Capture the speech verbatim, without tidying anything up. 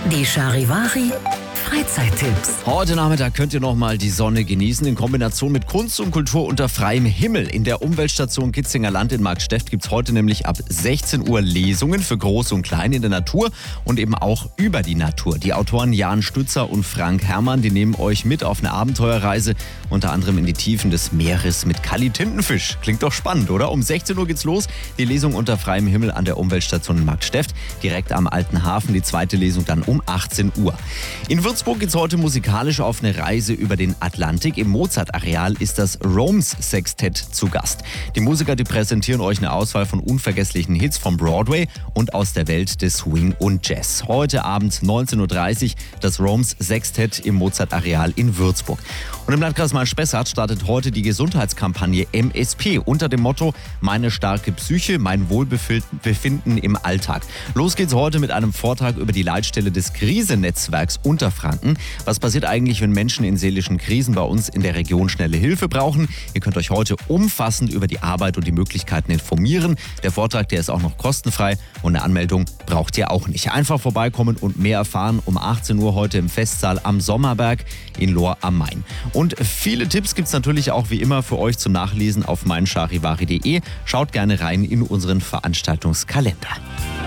Die Charivari Freizeittipps. Heute Nachmittag könnt ihr noch mal die Sonne genießen in Kombination mit Kunst und Kultur unter freiem Himmel. In der Umweltstation Kitzinger Land in Marksteft gibt es heute nämlich ab sechzehn Uhr Lesungen für Groß und Klein in der Natur und eben auch über die Natur. Die Autoren Jan Stützer und Frank Herrmann, die nehmen euch mit auf eine Abenteuerreise, unter anderem in die Tiefen des Meeres mit Kalli Tintenfisch. Klingt doch spannend, oder? Um sechzehn Uhr geht's los. Die Lesung unter freiem Himmel an der Umweltstation in Marksteft, direkt am Alten Hafen. Die zweite Lesung dann um achtzehn Uhr. In Würzburg geht's heute musikalisch auf eine Reise über den Atlantik. Im Mozart-Areal ist das Roms Sextett zu Gast. Die Musiker, die präsentieren euch eine Auswahl von unvergesslichen Hits vom Broadway und aus der Welt des Swing und Jazz. Heute Abend neunzehn Uhr dreißig das Roms Sextett im Mozart-Areal in Würzburg. Und im Landkreis Main-Spessart startet heute die Gesundheitskampagne M S P unter dem Motto Meine starke Psyche, mein Wohlbefinden im Alltag. Los geht's heute mit einem Vortrag über die Leitstelle des Krisennetzwerks Unterfranken. Was passiert eigentlich, wenn Menschen in seelischen Krisen bei uns in der Region schnelle Hilfe brauchen? Ihr könnt euch heute umfassend über die Arbeit und die Möglichkeiten informieren. Der Vortrag, der ist auch noch kostenfrei und eine Anmeldung braucht ihr auch nicht. Einfach vorbeikommen und mehr erfahren um achtzehn Uhr heute im Festsaal am Sommerberg in Lohr am Main. Und viele Tipps gibt es natürlich auch wie immer für euch zum Nachlesen auf mein charivari punkt de. Schaut gerne rein in unseren Veranstaltungskalender.